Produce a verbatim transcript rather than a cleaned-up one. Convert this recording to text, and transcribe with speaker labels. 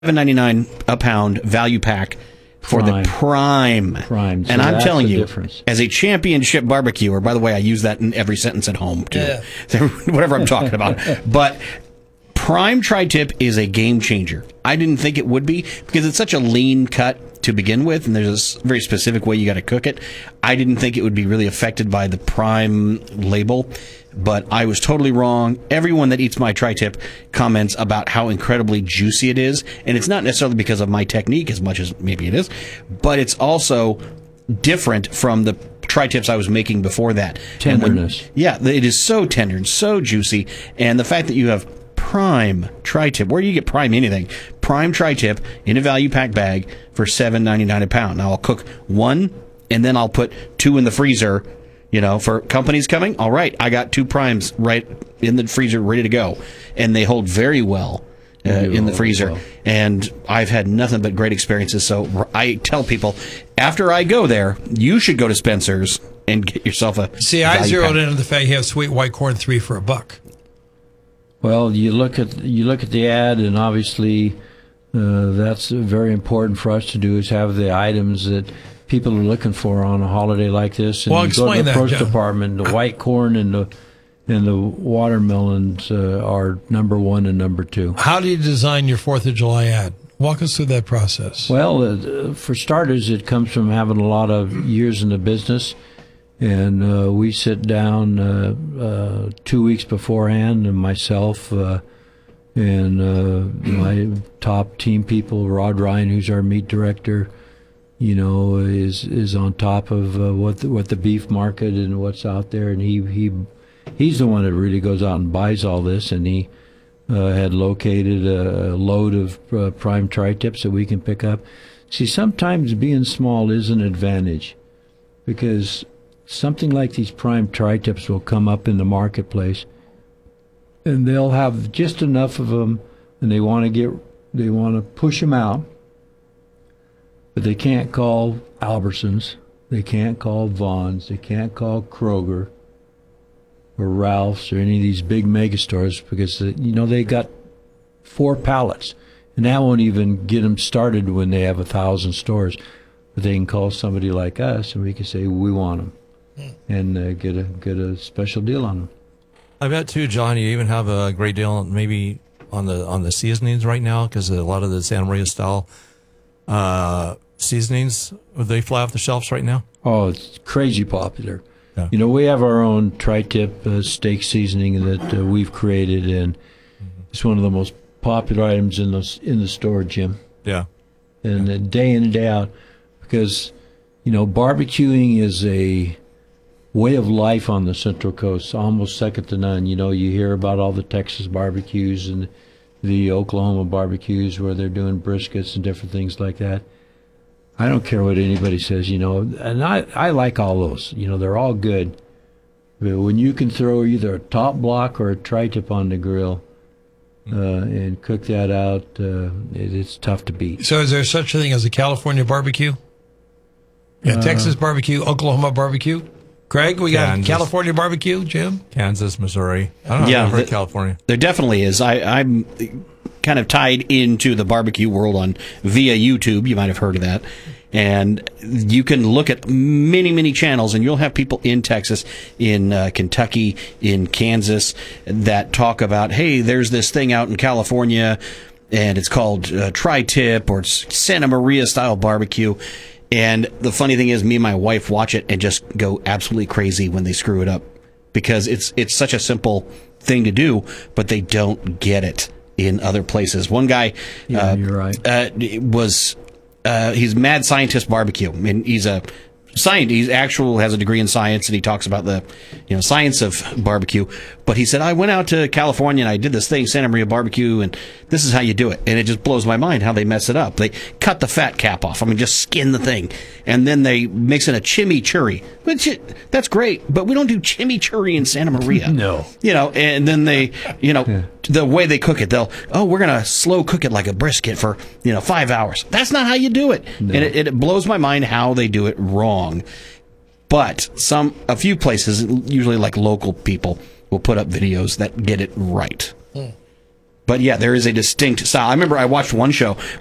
Speaker 1: seven ninety-nine a pound value pack for
Speaker 2: Prime.
Speaker 1: the prime.
Speaker 2: Prime. So
Speaker 1: and I'm
Speaker 2: that's
Speaker 1: telling
Speaker 2: the
Speaker 1: you,
Speaker 2: difference.
Speaker 1: as a championship barbecuer, by the way, I use that in every sentence at home, too.
Speaker 3: Yeah.
Speaker 1: Whatever I'm talking about. But prime tri-tip is a game changer. I didn't think it would be because it's such a lean cut to begin with, and there's a very specific way you got to cook it. I didn't think it would be really affected by the prime label, but I was totally wrong. Everyone that eats my tri-tip comments about how incredibly juicy it is, and it's not necessarily because of my technique as much as maybe it is, but it's also different from the tri-tips I was making before that.
Speaker 2: Tenderness.
Speaker 1: When, yeah, it is so tender and so juicy, and the fact that you have prime tri-tip. Where do you get prime anything? Prime tri-tip in a value pack bag for seven ninety-nine a pound. Now I'll cook one, and then I'll put two in the freezer. You know, for companies coming, all right, I got two primes right in the freezer, ready to go, and they hold very well uh, in the freezer. Well. And I've had nothing but great experiences. So I tell people, after I go there, you should go to Spencer's and get yourself a.
Speaker 3: See, I zeroed in on the fact you have sweet white corn three for a buck.
Speaker 2: Well, you look at you look at the ad, and obviously uh, that's very important for us to do is have the items that people are looking for on a holiday like this. And
Speaker 3: well,
Speaker 2: you go to the
Speaker 3: that,
Speaker 2: produce
Speaker 3: John.
Speaker 2: department, the white corn and the and the watermelons uh, are number one and number two.
Speaker 3: How do you design your Fourth of July ad? Walk us through that process.
Speaker 2: Well, uh, for starters, it comes from having a lot of years in the business. And uh, we sit down uh, uh, two weeks beforehand, and myself uh, and uh, my top team people, Rod Ryan, who's our meat director, you know, is is on top of uh, what the, what the beef market and what's out there, and he he he's the one that really goes out and buys all this, and he uh, had located a, a load of uh, prime tri-tips that we can pick up. See, sometimes being small is an advantage because something like these prime tri-tips will come up in the marketplace, and they'll have just enough of them, and they want to get, they want to push them out, but they can't call Albertsons, they can't call Vaughn's, they can't call Kroger or Ralph's or any of these big mega stores because you know they got four pallets, and that won't even get them started when they have a thousand stores. But they can call somebody like us, and we can say we want them. And uh, get a get a special deal on them.
Speaker 4: I bet too, John. You even have a great deal maybe on the on the seasonings right now because a lot of the Santa Maria style uh, seasonings they fly off the shelves right now.
Speaker 2: Oh, it's crazy popular.
Speaker 4: Yeah.
Speaker 2: You know, we have our own tri-tip uh, steak seasoning that uh, we've created, and mm-hmm. it's one of the most popular items in the in the store, Jim.
Speaker 4: Yeah,
Speaker 2: and
Speaker 4: yeah.
Speaker 2: Uh, day in and day out, because you know barbecuing is a way of life on the Central Coast, almost second to none. You know, you hear about all the Texas barbecues and the Oklahoma barbecues where they're doing briskets and different things like that. I don't care what anybody says, you know, and I, I like all those. You know, they're all good. But when you can throw either a top block or a tri-tip on the grill uh, and cook that out, uh, it, it's tough to beat.
Speaker 3: So is there such a thing as a California barbecue? Yeah, uh, Texas barbecue, Oklahoma barbecue? Craig, we got Kansas. California barbecue, Jim?
Speaker 4: Kansas, Missouri. I don't know.
Speaker 1: Yeah,
Speaker 4: I've heard
Speaker 1: the,
Speaker 4: California.
Speaker 1: There definitely is. I, I'm kind of tied into the barbecue world on via YouTube. You might have heard of that. And you can look at many, many channels, and you'll have people in Texas, in uh, Kentucky, in Kansas that talk about, hey, there's this thing out in California, and it's called uh, tri-tip, or it's Santa Maria-style barbecue. And the funny thing is, me and my wife watch it and just go absolutely crazy when they screw it up because it's it's such a simple thing to do, but they don't get it in other places. One guy,
Speaker 2: yeah,
Speaker 1: uh,
Speaker 2: you're right.
Speaker 1: uh, was uh, he's Mad Scientist Barbecue, and he's a scientist. He's actual has a degree in science, and he talks about the you know science of barbecue. But he said, I went out to California and I did this thing, Santa Maria barbecue, and this is how you do it. And it just blows my mind how they mess it up. They cut the fat cap off. I mean, just skin the thing, and then they mix in a chimichurri. Which that's great, but we don't do chimichurri in Santa Maria.
Speaker 2: No,
Speaker 1: you know. And then they, you know, yeah. the way they cook it, they'll oh, we're gonna slow cook it like a brisket for you know five hours. That's not how you do it, no. and it, it blows my mind how they do it wrong. But some, a few places, usually like local people, will put up videos that get it right.
Speaker 3: Hmm.
Speaker 1: But yeah, there is a distinct style. I remember I watched one show